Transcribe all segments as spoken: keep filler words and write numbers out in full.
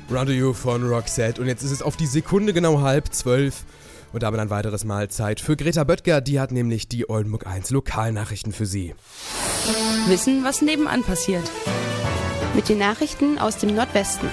Run to You von Roxette. Und jetzt ist es auf die Sekunde genau halb zwölf. Und damit ein weiteres Mal Zeit für Greta Böttger. Die hat nämlich die Oldenburg eins Lokalnachrichten für Sie. Wissen, was nebenan passiert. Mit den Nachrichten aus dem Nordwesten.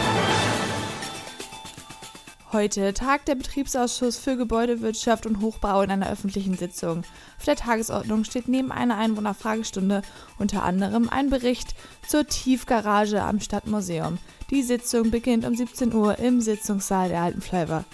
Heute tagt der Betriebsausschuss für Gebäudewirtschaft und Hochbau in einer öffentlichen Sitzung. Auf der Tagesordnung steht neben einer Einwohnerfragestunde unter anderem ein Bericht zur Tiefgarage am Stadtmuseum. Die Sitzung beginnt um siebzehn Uhr im Sitzungssaal der Alten Flöver.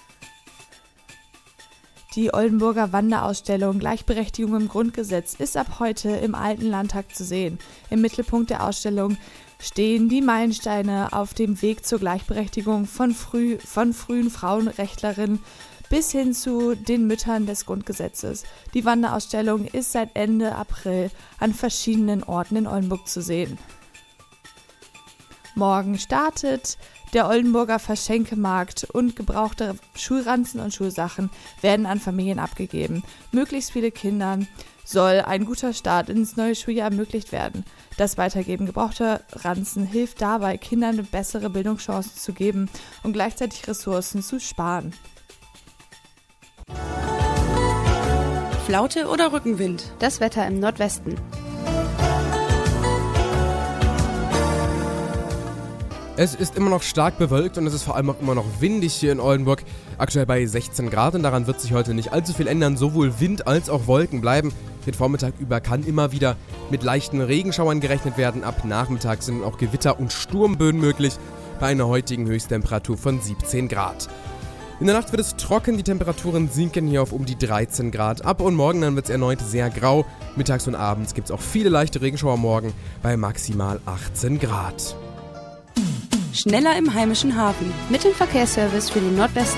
Die Oldenburger Wanderausstellung Gleichberechtigung im Grundgesetz ist ab heute im Alten Landtag zu sehen. Im Mittelpunkt der Ausstellung stehen die Meilensteine auf dem Weg zur Gleichberechtigung von, früh, von frühen Frauenrechtlerinnen bis hin zu den Müttern des Grundgesetzes. Die Wanderausstellung ist seit Ende April an verschiedenen Orten in Oldenburg zu sehen. Morgen startet der Oldenburger Verschenkemarkt und gebrauchte Schulranzen und Schulsachen werden an Familien abgegeben. Möglichst viele Kindern soll ein guter Start ins neue Schuljahr ermöglicht werden. Das Weitergeben gebrauchter Ranzen hilft dabei, Kindern bessere Bildungschancen zu geben und gleichzeitig Ressourcen zu sparen. Flaute oder Rückenwind? Das Wetter im Nordwesten. Es ist immer noch stark bewölkt und es ist vor allem auch immer noch windig hier in Oldenburg. Aktuell bei sechzehn Grad und daran wird sich heute nicht allzu viel ändern. Sowohl Wind als auch Wolken bleiben. Den Vormittag über kann immer wieder mit leichten Regenschauern gerechnet werden. Ab Nachmittag sind auch Gewitter und Sturmböen möglich bei einer heutigen Höchsttemperatur von siebzehn Grad. In der Nacht wird es trocken, die Temperaturen sinken hier auf um die dreizehn Grad ab und morgen dann wird es erneut sehr grau. Mittags und abends gibt es auch viele leichte Regenschauer morgen bei maximal achtzehn Grad. Schneller im heimischen Hafen. Mit dem Verkehrsservice für den Nordwesten.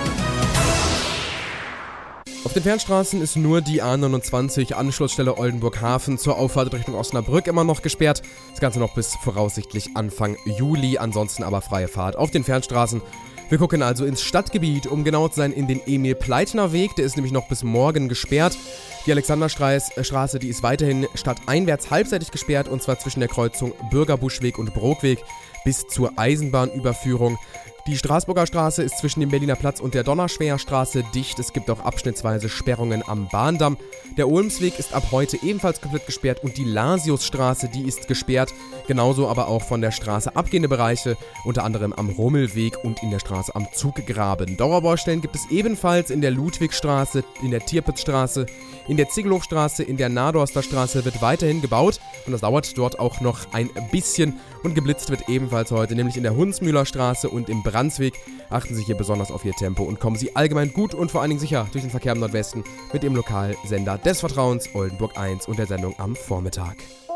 Auf den Fernstraßen ist nur die A neunundzwanzig Anschlussstelle Oldenburg-Hafen zur Auffahrt Richtung Osnabrück immer noch gesperrt. Das Ganze noch bis voraussichtlich Anfang Juli, ansonsten aber freie Fahrt auf den Fernstraßen. Wir gucken also ins Stadtgebiet, um genau zu sein in den Emil-Pleitner-Weg, der ist nämlich noch bis morgen gesperrt. Die Alexanderstraße, die ist weiterhin stadteinwärts halbseitig gesperrt und zwar zwischen der Kreuzung Bürgerbuschweg und Brookweg bis zur Eisenbahnüberführung. Die Straßburger Straße ist zwischen dem Berliner Platz und der Donnerschwäher-Straße dicht. Es gibt auch abschnittsweise Sperrungen am Bahndamm. Der Ulmsweg ist ab heute ebenfalls komplett gesperrt und die Lasiusstraße, die ist gesperrt. Genauso aber auch von der Straße abgehende Bereiche, unter anderem am Rummelweg und in der Straße am Zuggraben. Dauerbaustellen gibt es ebenfalls in der Ludwigstraße, in der Tierpitzstraße, in der Ziegelhofstraße, in der Nadorster Straße wird weiterhin gebaut und das dauert dort auch noch ein bisschen und geblitzt wird ebenfalls heute, nämlich in der Hunsmühlerstraße und im Brandsweg. Achten Sie hier besonders auf Ihr Tempo und kommen Sie allgemein gut und vor allen Dingen sicher durch den Verkehr im Nordwesten mit dem Lokalsender des Vertrauens Oldenburg eins und der Sendung am Vormittag.